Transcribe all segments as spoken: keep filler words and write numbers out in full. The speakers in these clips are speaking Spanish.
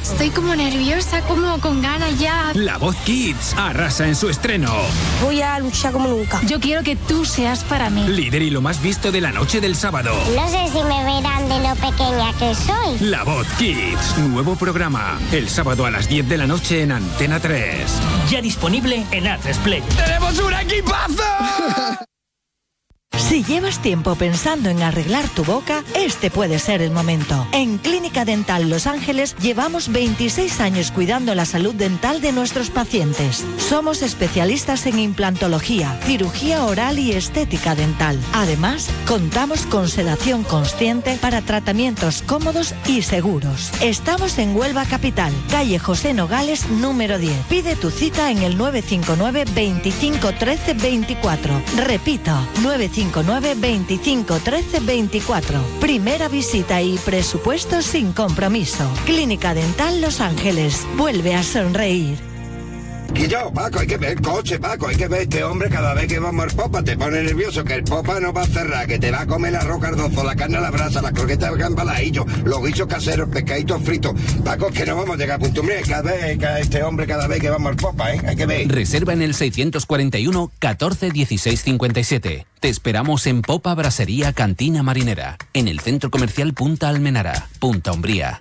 Estoy como nerviosa, como con ganas ya. La Voz Kids arrasa en su estreno. Voy a luchar como nunca. Yo quiero que tú seas para mí. Líder y lo más visto de la noche del sábado. No sé si me verán de lo pequeña que soy. La Voz Kids, nuevo programa. El sábado a las diez de la noche en Antena tres. Ya disponible en A tres Play. ¡Tenemos un equipazo! Si llevas tiempo pensando en arreglar tu boca, este puede ser el momento. En Clínica Dental Los Ángeles llevamos veintiséis años cuidando la salud dental de nuestros pacientes. Somos especialistas en implantología, cirugía oral y estética dental. Además, contamos con sedación consciente para tratamientos cómodos y seguros. Estamos en Huelva Capital, calle José Nogales, número diez. Pide tu cita en el nueve cinco nueve, veinticinco, trece, veinticuatro. Repito, nueve cinco nueve, veinticinco, trece, veinticuatro. Primera visita y presupuesto sin compromiso. Clínica Dental Los Ángeles. Vuelve a sonreír. Guillo, Paco, hay que ver el coche, Paco, hay que ver este hombre cada vez que vamos al Popa, te pone nervioso, que el Popa no va a cerrar, que te va a comer la roca ardozo, la carne a la brasa, las croquetas de gambaladillo, los guisos caseros, pescaditos fritos. Paco, que no vamos a llegar a punto. Mire, cada vez, cada este hombre cada vez que vamos al Popa, ¿eh? Hay que ver. Reserva en el seiscientos cuarenta y uno, catorce, dieciséis, cincuenta y siete. Te esperamos en Popa Brasería Cantina Marinera, en el Centro Comercial Punta Almenara, Punta Umbría.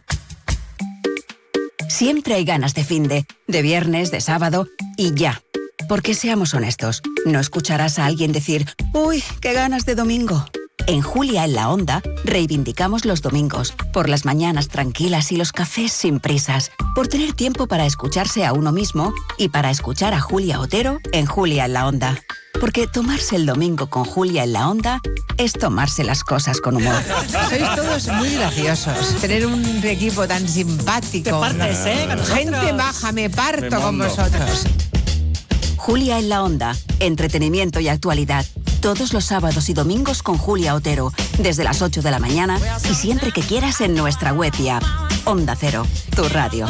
Siempre hay ganas de finde, de viernes, de sábado y ya. Porque seamos honestos, no escucharás a alguien decir «Uy, qué ganas de domingo». En Julia en la Onda reivindicamos los domingos, por las mañanas tranquilas y los cafés sin prisas, por tener tiempo para escucharse a uno mismo y para escuchar a Julia Otero en Julia en la Onda. Porque tomarse el domingo con Julia en la Onda es tomarse las cosas con humor. Sois todos muy graciosos. Tener un equipo tan simpático. Te partes, ¿eh? Gente maja, me parto Me con mondo. vosotros. Julia en la Onda, entretenimiento y actualidad. Todos los sábados y domingos con Julia Otero, desde las ocho de la mañana y siempre que quieras en nuestra web y app. Onda Cero, tu radio.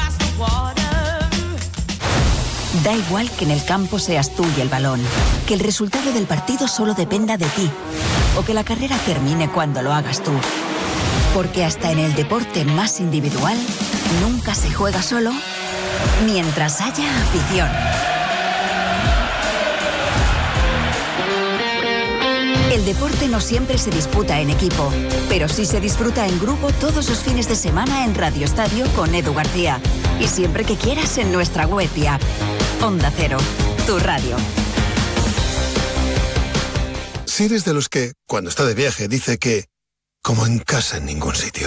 Da igual que en el campo seas tú y el balón, que el resultado del partido solo dependa de ti, o que la carrera termine cuando lo hagas tú. Porque hasta en el deporte más individual, nunca se juega solo mientras haya afición. El deporte no siempre se disputa en equipo, pero sí se disfruta en grupo todos los fines de semana en Radio Estadio con Edu García. Y siempre que quieras en nuestra web y app. Onda Cero, tu radio. Si eres de los que, cuando está de viaje, dice que como en casa en ningún sitio.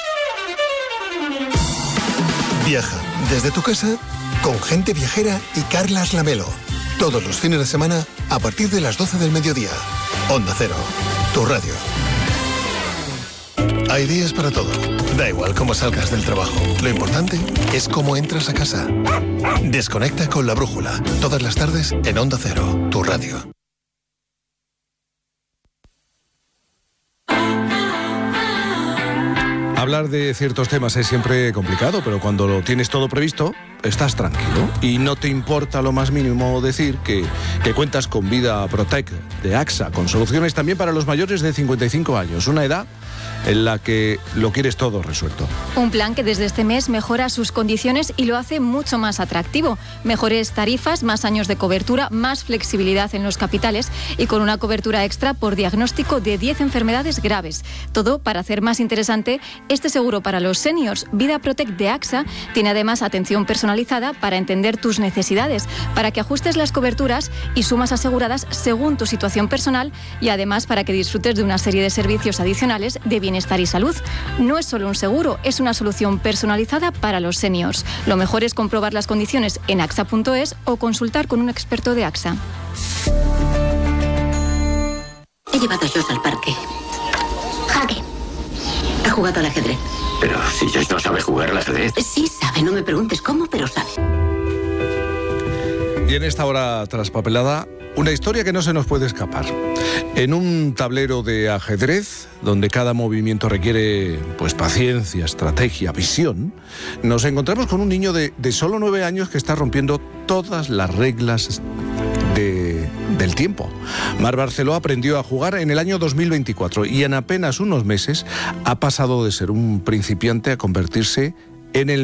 Viaja desde tu casa con Gente Viajera y Carlas Lamelo. Todos los fines de semana a partir de las doce del mediodía. Onda Cero, tu radio. Hay días para todo. Da igual cómo salgas del trabajo. Lo importante es cómo entras a casa. Desconecta con La Brújula. Todas las tardes en Onda Cero, tu radio. Hablar de ciertos temas es siempre complicado, pero cuando lo tienes todo previsto, estás tranquilo y no te importa lo más mínimo decir que, que cuentas con Vida Protect de AXA, con soluciones también para los mayores de cincuenta y cinco años, una edad en la que lo quieres todo resuelto. Un plan que desde este mes mejora sus condiciones y lo hace mucho más atractivo. Mejores tarifas, más años de cobertura, más flexibilidad en los capitales y con una cobertura extra por diagnóstico de diez enfermedades graves. Todo para hacer más interesante este seguro para los seniors. Vida Protect de AXA tiene además atención personalizada para entender tus necesidades, para que ajustes las coberturas y sumas aseguradas según tu situación personal y además para que disfrutes de una serie de servicios adicionales de bienestar y salud. No es solo un seguro, es una solución personalizada para los seniors. Lo mejor es comprobar las condiciones en axa punto es o consultar con un experto de AXA. He llevado a Josh al parque. Jaque. Ha jugado al ajedrez. Pero si Josh no sabe jugar al ajedrez. Sí sabe, no me preguntes cómo, pero sabe. Y en esta hora traspapelada, una historia que no se nos puede escapar. En un tablero de ajedrez, donde cada movimiento requiere pues paciencia, estrategia, visión, nos encontramos con un niño de, de solo nueve años que está rompiendo todas las reglas de, del tiempo. Marc Barceló aprendió a jugar en el año dos mil veinticuatro y en apenas unos meses ha pasado de ser un principiante a convertirse en el